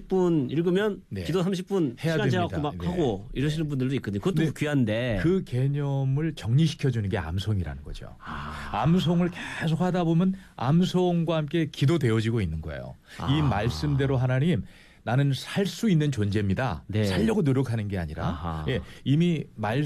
30분 읽으면 네. 기도 30분 해야 시간 됩니다. 재갖고 막 네. 하고 이러시는 분들도 있거든요. 그것도 귀한데. 그 개념을 정리시켜주는 게 암송이라는 거죠. 암송을 계속 하다 보면 암송과 함께 기도되어지고 있는 거예요. 이 말씀대로 하나님 나는 살 수 있는 존재입니다. 네. 살려고 노력하는 게 아니라 예, 이미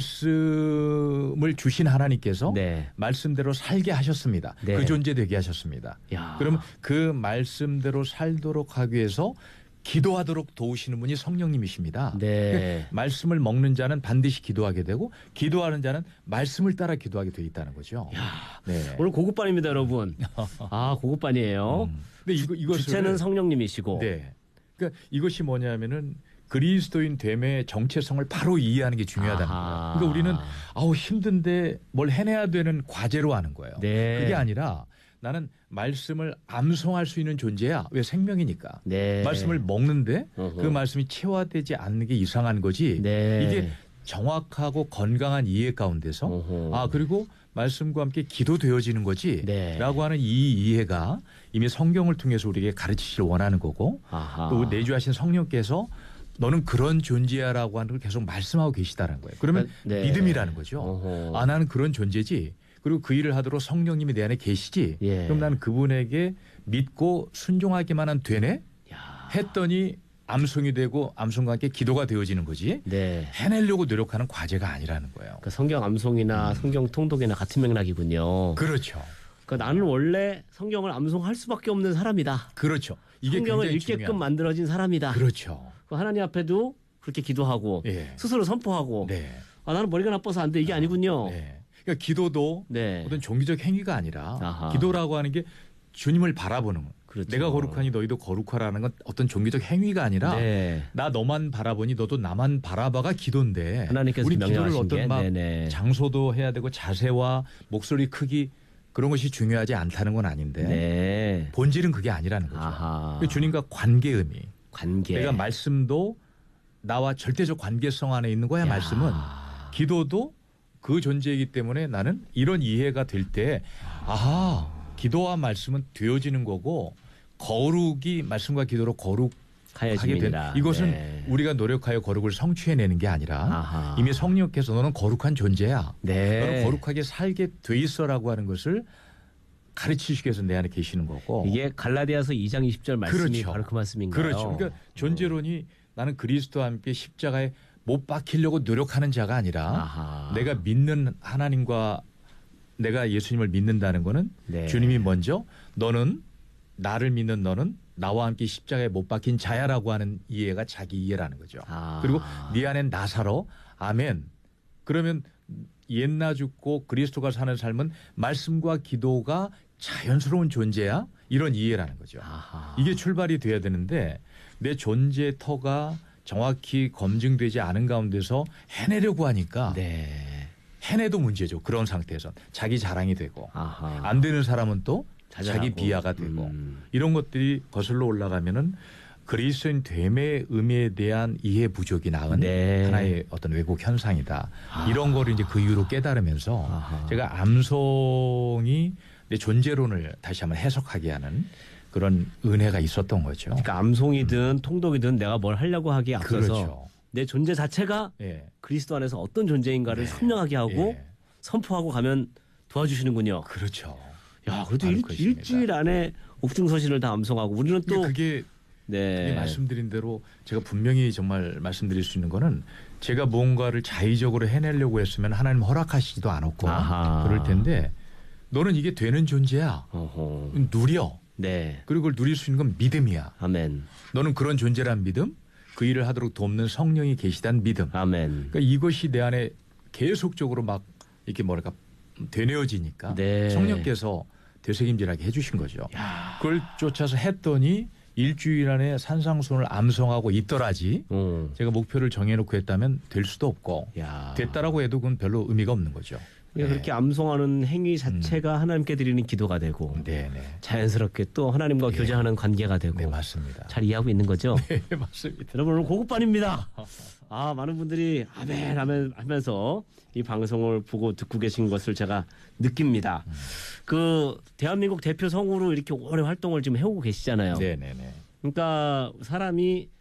말씀을 주신 하나님께서 네. 말씀대로 살게 하셨습니다. 네. 그 존재 되게 하셨습니다. 야. 그러면 그 말씀대로 살도록 하기 위해서 기도하도록 도우시는 분이 성령님이십니다. 네. 말씀을 먹는 자는 반드시 기도하게 되고 기도하는 자는 말씀을 따라 기도하게 돼 있다는 거죠. 네. 오늘 고급반입니다, 여러분. 고급반이에요. 근데 이것을 주체는 성령님이시고. 네. 그러니까 이것이 뭐냐면은 그리스도인 됨의 정체성을 바로 이해하는 게 중요하다는 거예요. 그러니까 우리는 힘든데 뭘 해내야 되는 과제로 하는 거예요. 네. 그게 아니라 나는 말씀을 암송할 수 있는 존재야. 왜 생명이니까. 네. 말씀을 먹는데 그 말씀이 체화되지 않는 게 이상한 거지. 네. 이게 정확하고 건강한 이해 가운데서 그리고 말씀과 함께 기도되어지는 거지. 네. 라고 하는 이 이해가 이미 성경을 통해서 우리에게 가르치시길 원하는 거고 또 내주하신 성령께서 너는 그런 존재야라고 하는 걸 계속 말씀하고 계시다는 거예요. 그러면 네. 믿음이라는 거죠. 나는 그런 존재지. 그리고 그 일을 하도록 성령님이 내 안에 계시지. 예. 그럼 나는 그분에게 믿고 순종하기만 하면 되네. 했더니 암송이 되고 암송과 함께 기도가 되어지는 거지. 네. 해내려고 노력하는 과제가 아니라는 거예요. 그 성경 암송이나 성경 통독이나 같은 맥락이군요. 그렇죠. 그러니까 나는 원래 성경을 암송할 수밖에 없는 사람이다. 그렇죠. 이게 성경을 굉장히 읽게끔 중요한. 만들어진 사람이다. 그렇죠. 그 하나님 앞에도 그렇게 기도하고 예. 스스로 선포하고 네. 나는 머리가 나빠서 안 돼. 이게 아니군요. 네. 그러니까 기도도 네. 어떤 종교적 행위가 아니라 아하. 기도라고 하는 게 주님을 바라보는 거. 그렇죠. 내가 거룩하니 너희도 거룩하라는 건 어떤 종교적 행위가 아니라 네. 나 너만 바라보니 너도 나만 바라봐가 기도인데 하나님께서 우리 기도를 명령하신 어떤 게, 막 네네. 장소도 해야 되고 자세와 목소리 크기 그런 것이 중요하지 않다는 건 아닌데 네. 본질은 그게 아니라는 거죠. 아하. 주님과 관계 의미. 관계. 내가 말씀도 나와 절대적 관계성 안에 있는 거야. 말씀은 기도도 그 존재이기 때문에 나는 이런 이해가 될 때 기도와 말씀은 되어지는 거고 거룩이 말씀과 기도로 거룩하게 된 하여짐이니라. 이것은 네. 우리가 노력하여 거룩을 성취해내는 게 아니라 아하. 이미 성령께서 너는 거룩한 존재야. 네. 너는 거룩하게 살게 돼 있어라고 하는 것을 가르치시기 위해서 내 안에 계시는 거고. 이게 갈라디아서 2장 20절 말씀이 그렇죠. 바로 그 말씀인가요? 그렇죠. 그러니까 존재론이 나는 그리스도와 함께 십자가에 못 박히려고 노력하는 자가 아니라 아하. 내가 믿는 하나님과 내가 예수님을 믿는다는 거는 네. 주님이 먼저 너는 나를 믿는 너는 나와 함께 십자가에 못 박힌 자야라고 하는 이해가 자기 이해라는 거죠. 그리고 네 안엔 나 살아. 아멘. 그러면 옛나 죽고 그리스도가 사는 삶은 말씀과 기도가 자연스러운 존재야. 이런 이해라는 거죠. 아하. 이게 출발이 돼야 되는데 내 존재 터가 정확히 검증되지 않은 가운데서 해내려고 하니까 네. 해내도 문제죠. 그런 상태에서 자기 자랑이 되고 아하. 안 되는 사람은 또 자잘하고. 자기 비하가 되고 이런 것들이 거슬러 올라가면은 그리스도인 됨의 의미에 대한 이해 부족이 낳은 네. 하나의 어떤 왜곡 현상이다. 이런 거를 이제 그 이후로 깨달으면서 제가 암송이 내 존재론을 다시 한번 해석하게 하는 그런 은혜가 있었던 거죠. 그러니까 암송이든 통독이든 내가 뭘 하려고 하기에 앞서서 그렇죠. 내 존재 자체가 예. 그리스도 안에서 어떤 존재인가를 선명하게 하고 예. 선포하고 가면 도와주시는군요. 그렇죠. 야, 그래도 바로 그것입니다. 일주일 안에 옥중서신을 다 암송하고 우리는 또 그게 네. 말씀드린 대로 제가 분명히 정말 말씀드릴 수 있는 거는 제가 뭔가를 자의적으로 해내려고 했으면 하나님 허락하시지도 않았고 아하. 그럴 텐데 너는 이게 되는 존재야. 어허. 누려. 네. 그리고 그걸 누릴 수 있는 건 믿음이야. 아멘. 너는 그런 존재란 믿음, 그 일을 하도록 돕는 성령이 계시다는 믿음. 아멘. 그러니까 이것이 내 안에 계속적으로 막 이렇게 뭐랄까 되뇌어지니까 네. 성령께서 되새김질하게 해주신 거죠. 그걸 쫓아서 했더니 일주일 안에 산상순을 암송하고 있더라지 제가 목표를 정해놓고 했다면 될 수도 없고 야. 됐다라고 해도 그건 별로 의미가 없는 거죠. 그러니까 그렇게 암송하는 행위 자체가 하나님께 드리는 기도가 되고 네네. 자연스럽게 또 하나님과 교제하는 관계가 되고 네 맞습니다. 잘 이해하고 있는 거죠? 네 맞습니다. 여러분 오늘 고급반입니다. 많은 분들이 아멘 아멘 하면서 이 방송을 보고 듣고 계신 것을 제가 느낍니다. 그 대한민국 대표 성우로 이렇게 오래 활동을 지금 해오고 계시잖아요. 네네네. 그러니까 사람이